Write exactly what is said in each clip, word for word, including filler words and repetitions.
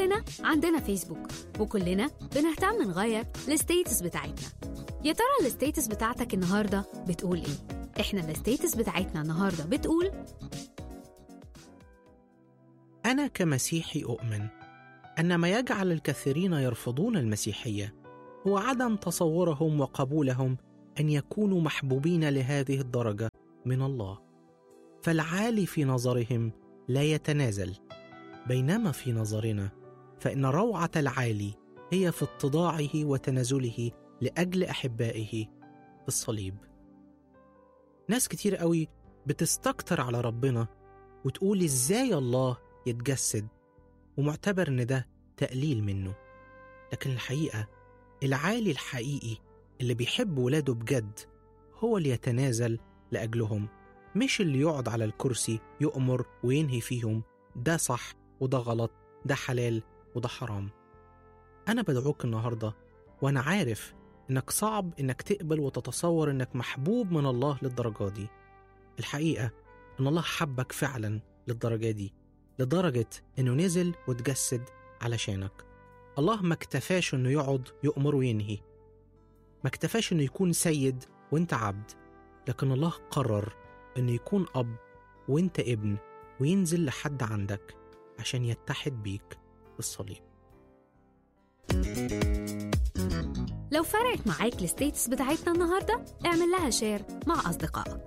كلنا عندنا فيسبوك، وكلنا بنهتم نغير الستيتس بتاعتنا. يا ترى الستيتس بتاعتك النهاردة بتقول ايه؟ احنا الستيتس بتاعتنا النهاردة بتقول: أنا كمسيحي أؤمن أن ما يجعل الكثيرين يرفضون المسيحية هو عدم تصورهم وقبولهم أن يكونوا محبوبين لهذه الدرجة من الله. فالعالي في نظرهم لا يتنازل، بينما في نظرنا فإن روعة العالي هي في اتضاعه وتنازله لأجل أحبائه في الصليب. ناس كتير قوي بتستكتر على ربنا وتقول إزاي الله يتجسد، ومعتبر إن ده تقليل منه. لكن الحقيقة العالي الحقيقي اللي بيحب ولاده بجد هو اللي يتنازل لأجلهم، مش اللي يقعد على الكرسي يؤمر وينهي فيهم ده صح وده غلط، ده حلال وده حرام. أنا بدعوك النهاردة وأنا عارف إنك صعب إنك تقبل وتتصور إنك محبوب من الله للدرجة دي. الحقيقة إن الله حبك فعلا للدرجة دي، لدرجة إنه نزل وتجسد علشانك. الله ما اكتفاش إنه يقعد يؤمر وينهي، ما اكتفاش إنه يكون سيد وإنت عبد، لكن الله قرر إنه يكون أب وإنت ابن، وينزل لحد عندك عشان يتحد بيك بالصليب. لو فرقت معاك الستيتس بتاعتنا النهاردة، اعمل لها شير مع أصدقائك.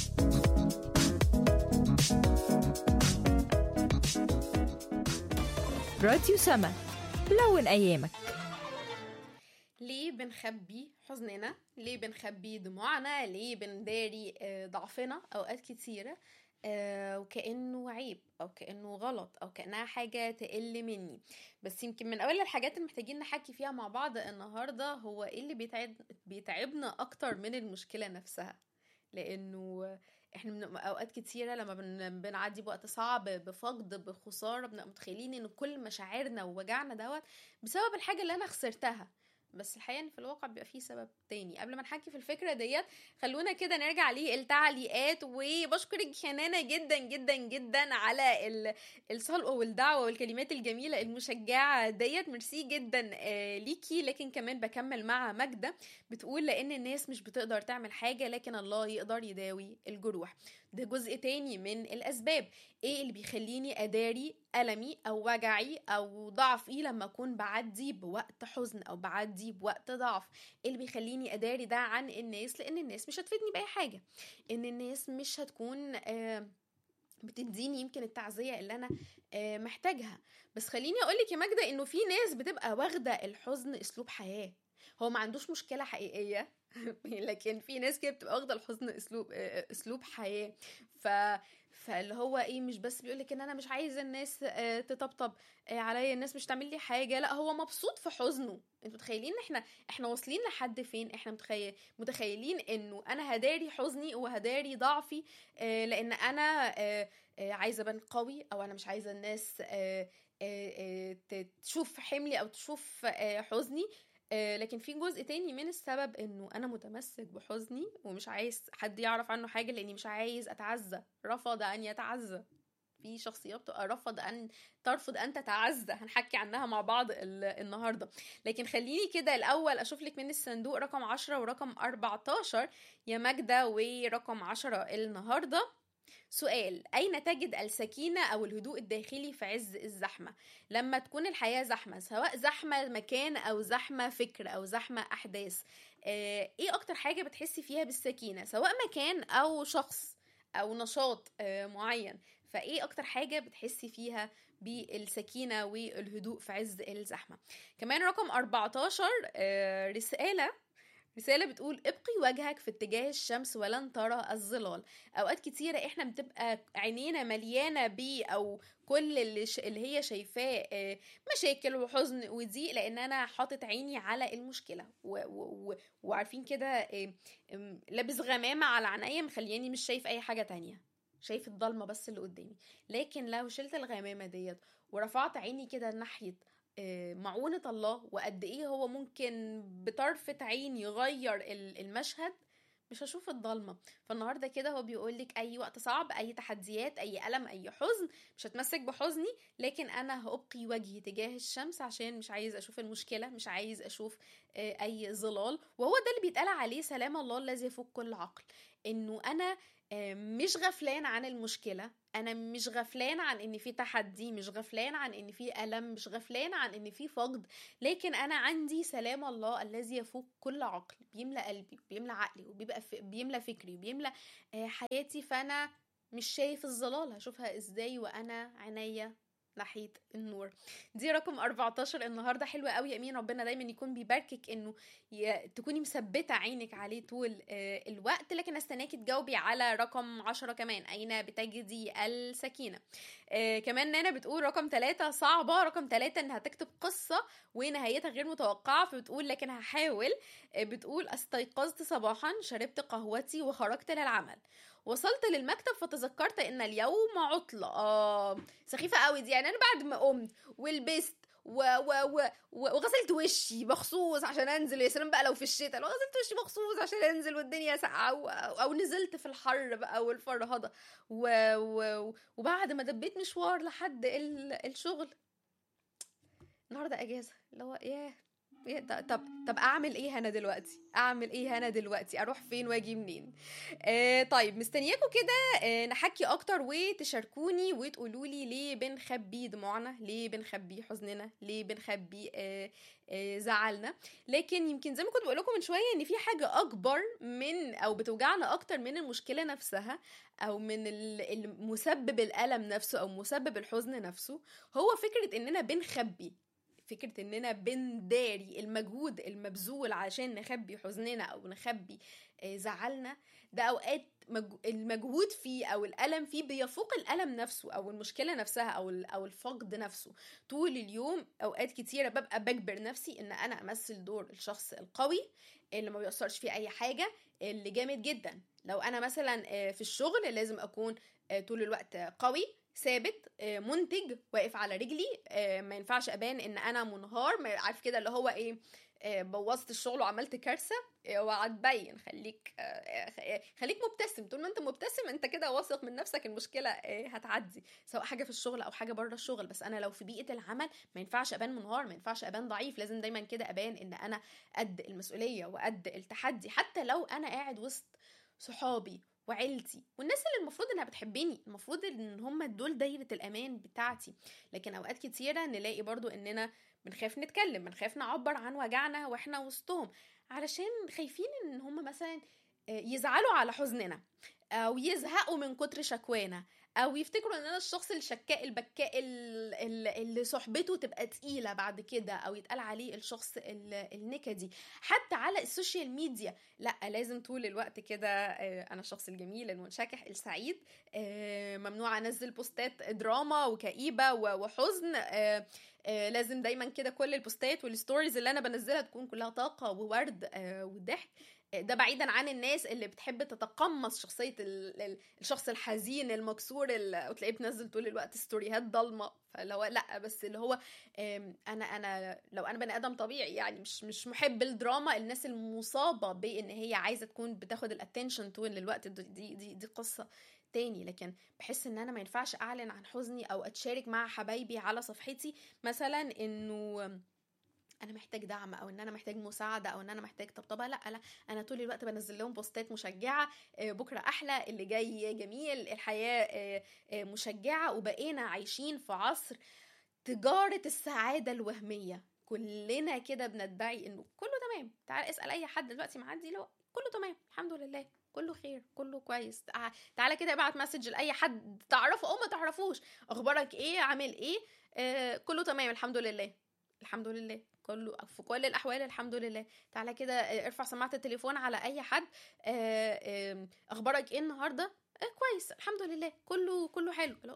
راديو سما، لون أيامك. ليه بنخبي حزننا؟ ليه بنخبي دموعنا؟ ليه بنداري ضعفنا أوقات كتيرة وكأنه عيب أو كأنه غلط أو كأنها حاجة تقل مني؟ بس يمكن من أول الحاجات اللي محتاجين نحكي فيها مع بعض النهاردة هو إيه اللي بيتعب بيتعبنا أكتر من المشكلة نفسها. لأنه احنا من اوقات كتيرة لما بن... بنعدي بوقت صعب، بفقد، بخسارة، بنبقى متخيلين ان كل مشاعرنا ووجعنا دوت بسبب الحاجة اللي انا خسرتها. بس الحقيقة ان في الواقع بيبقى فيه سبب تاني. قبل ما نحكي في الفكرة ديت خلونا كده نرجع للتعليقات. وبشكرك حنانة جدا جدا جدا على الصلوة والدعوة والكلمات الجميلة المشجعة ديت. ميرسي جدا ليكي. لكن كمان بكمل مع مجدة بتقول لان الناس مش بتقدر تعمل حاجة لكن الله يقدر يداوي الجروح. ده جزء تاني من الاسباب. ايه اللي بيخليني اداري ألمي أو وجعي أو ضعفي لما أكون بعدي بوقت حزن أو بعدي بوقت ضعف؟ اللي بيخليني أداري ده عن الناس لأن الناس مش هتفيدني بأي حاجة، إن الناس مش هتكون آه بتديني يمكن التعزية اللي أنا آه محتاجها. بس خليني أقولك يا ماجدة إنه في ناس بتبقى واخدة الحزن أسلوب حياة. هو ما عندوش مشكلة حقيقية لكن في ناس كده بتبقى واخده الحزن اسلوب اسلوب حياه. ف فاللي هو ايه، مش بس بيقولك ان انا مش عايز الناس تطبطب عليا، الناس مش تعمل لي حاجه، لا هو مبسوط في حزنه. انتوا متخيلين احنا احنا واصلين لحد فين؟ احنا متخيل متخيلين انه انا هداري حزني وهداري ضعفي لان انا عايزه ابان قوي، او انا مش عايزه الناس تشوف حملي او تشوف حزني. لكن في جزء تاني من السبب انه انا متمسك بحزني ومش عايز حد يعرف عنه حاجة لاني مش عايز اتعزى. رفض ان يتعزى. في شخصيات رفض ان ترفض ان تتعزى، هنحكي عنها مع بعض النهاردة. لكن خليني كده الاول اشوف لك من الصندوق رقم عشرة ورقم اربعتاشر يا ماجدة. ورقم عشرة النهاردة سؤال: أين تجد السكينة أو الهدوء الداخلي في عز الزحمة؟ لما تكون الحياة زحمة، سواء زحمة مكان أو زحمة فكر أو زحمة أحداث، إيه أكتر حاجة بتحسي فيها بالسكينة؟ سواء مكان أو شخص أو نشاط معين، فإيه أكتر حاجة بتحسي فيها بالسكينة والهدوء في عز الزحمة؟ كمان رقم أربعتاشر رسالة رسالة بتقول: ابقي وجهك في اتجاه الشمس ولن ترى الظلال. اوقات كتيرة احنا بتبقى عينينا مليانة بيه او كل اللي, ش... اللي هي شايفاه مشاكل وحزن وضيق لان انا حاطت عيني على المشكلة و... و... وعارفين كده لابس غمامة على عينيا مخلياني مش شايف اي حاجة تانية، شايف الضلمة بس اللي قدامي. لكن لو شلت الغمامة ديت ورفعت عيني كده ناحية معونة الله وقد ايه هو ممكن بطرفة عين يغير المشهد، مش هشوف الضلمة. فالنهاردة كده هو بيقولك أي وقت صعب، أي تحديات، أي ألم، أي حزن، مش هتمسك بحزني، لكن أنا هأبقي وجهي تجاه الشمس عشان مش عايز أشوف المشكلة، مش عايز أشوف أي ظلال. وهو ده اللي بيتقال عليه سلام الله الذي يفوق كل عقل، إنه أنا مش غفلان عن المشكلة، أنا مش غفلان عن إن في تحدي، مش غفلان عن إن في ألم، مش غفلان عن إن في فقد، لكن أنا عندي سلام الله الذي يفوق كل عقل، بيملأ قلبي وبيملأ عقلي وبيبقى بيملأ فكري وبيملأ حياتي. فأنا مش شايف الظلال، هشوفها إزاي وأنا عينيا ناحية النور. دي رقم أربعتاشر النهاردة. حلوة قوي يا أمين، ربنا دايما يكون بيباركك إنه ي... تكوني مثبتة عينك عليه طول آه الوقت. لكن استناكي تجاوبي على رقم عشرة كمان، أين بتجدي السكينة. آه كمان نانا بتقول رقم ثلاثة صعبة، رقم ثلاثة إنها تكتب قصة ونهايتها غير متوقعة، فبتقول لكن هحاول. آه بتقول استيقظت صباحا، شربت قهوتي وخرجت للعمل، وصلت للمكتب فتذكرت ان اليوم عطلة. اه سخيفة قوي دي، يعني انا بعد ما قمت ولبست و... و... و... وغسلت وشي مخصوص عشان انزل، يا سلام بقى لو في الشتاء، لو غسلت وشي مخصوص عشان انزل والدنيا ساقعه، و... او نزلت في الحر بقى والفرهضه، و... و... وبعد ما دبيت مشوار لحد ال... الشغل، النهارده اجازه، اللي هو ياه طب طب اعمل ايه انا دلوقتي، اعمل ايه انا دلوقتي، اروح فين واجي منين. آه طيب مستنياكم كده آه نحكي اكتر وتشاركوني وتقولوا لي ليه بنخبي دموعنا، ليه بنخبي حزننا، ليه بنخبي آه آه زعلنا. لكن يمكن زي ما كنت بقول لكم من شويه ان في حاجه اكبر من او بتوجعنا اكتر من المشكله نفسها او من المسبب الالم نفسه او مسبب الحزن نفسه، هو فكره اننا بنخبي، فكرة اننا بنداري المجهود المبذول عشان نخبي حزننا او نخبي زعلنا. ده اوقات المجهود فيه او الالم فيه بيفوق الالم نفسه او المشكلة نفسها او او الفقد نفسه. طول اليوم اوقات كتيرة ببقى بجبر نفسي ان انا امثل دور الشخص القوي اللي ما بيأثرش فيه اي حاجة، اللي جامد جدا. لو انا مثلا في الشغل لازم اكون طول الوقت قوي ثابت منتج واقف على رجلي، ما ينفعش ابان ان انا منهار، ما عارف كده اللي هو ايه، بوظت الشغل وعملت كارثه، وهتبين. خليك خليك مبتسم، طول ما انت مبتسم انت كده واثق من نفسك، المشكله هتعدي، سواء حاجه في الشغل او حاجه بره الشغل. بس انا لو في بيئه العمل ما ينفعش ابان منهار، ما ينفعش ابان ضعيف، لازم دايما كده ابان ان انا قد المسؤوليه وقد التحدي، حتى لو انا قاعد وسط صحابي وعيلتي والناس اللي المفروض انها بتحبني، المفروض ان هم دول دايرة الامان بتاعتي. لكن اوقات كتيرة نلاقي برضو اننا بنخاف نتكلم، بنخاف نعبر عن وجعنا واحنا وسطهم، علشان خايفين ان هم مثلا يزعلوا على حزننا او يزهقوا من كتر شكوانا، او يفتكروا ان انا الشخص الشكاء البكاء اللي صحبته تبقى تقيله بعد كده، او يتقال عليه الشخص النكدي. حتى على السوشيال ميديا لا، لازم طول الوقت كده انا الشخص الجميل المنشكح السعيد، ممنوع انزل بوستات دراما وكئيبه وحزن، لازم دايما كده كل البوستات والستوريز اللي انا بنزلها تكون كلها طاقه وورد وضحك. ده بعيدا عن الناس اللي بتحب تتقمص شخصية الشخص الحزين المكسور وتلاقيه بتنزل طول الوقت ستوريهات ضلمة. فاللي هو لا، بس اللي هو انا انا لو انا بني ادم طبيعي يعني مش مش محب الدراما، الناس المصابة بان هي عايزة تكون بتاخد الاتنشن طول الوقت، دي دي دي قصة تاني. لكن بحس ان انا ما ينفعش اعلن عن حزني او اتشارك مع حبايبي على صفحتي مثلا انه انا محتاج دعم او ان انا محتاج مساعده او ان انا محتاج طبطبه. لا لا، انا طول الوقت بنزل لهم بوستات مشجعه، بكره احلى، اللي جاي جميل، الحياه مشجعه. وبقينا عايشين في عصر تجاره السعاده الوهميه، كلنا كده بندعي انه كله تمام. تعال اسال اي حد دلوقتي معدي لو كله تمام الحمد لله، كله خير، كله كويس. تعالى كده ابعت مسج لاي حد تعرفه او ما تعرفوش، اخبارك ايه، عامل ايه، آه كله تمام الحمد لله، الحمد لله، كله في كل الاحوال الحمد لله. تعالى كده ارفع سماعه التليفون على اي حد، آه آه اخبارك ايه النهارده، آه كويس الحمد لله، كله كله حلو. لو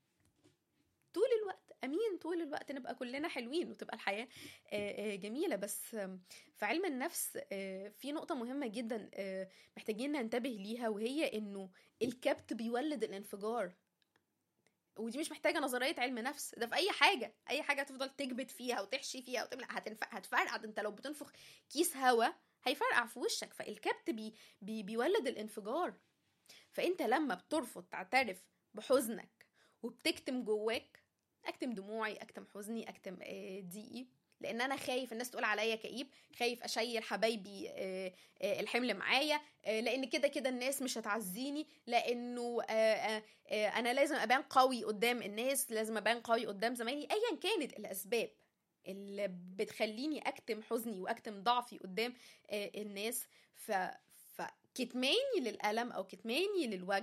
طول الوقت امين، طول الوقت نبقى كلنا حلوين وتبقى الحياه آه آه جميله. بس في علم النفس آه في نقطه مهمه جدا آه محتاجين ننتبه ليها، وهي انه الكبت بيولد الانفجار. ودي مش محتاجه نظريه علم نفس، ده في اي حاجه، اي حاجه تفضل تكبت فيها وتحشي فيها وتملأ هتنفع هتفرقع. انت لو بتنفخ كيس هوا هيفرقع في وشك. فالكبت بي بي بيولد الانفجار. فانت لما بترفض تعترف بحزنك وبتكتم جواك، اكتم دموعي، اكتم حزني، اكتم ضيقي، لان انا خايف الناس تقول عليا كئيب، خايف اشيل حبايبي الحمل معايا، لان كده كده الناس مش هتعزيني، لانه انا لازم ابان قوي قدام الناس، لازم ابان قوي قدام زمايلي. ايا كانت الاسباب اللي بتخليني اكتم حزني واكتم ضعفي قدام الناس، ف فكتماني للألم او كتماني للوجع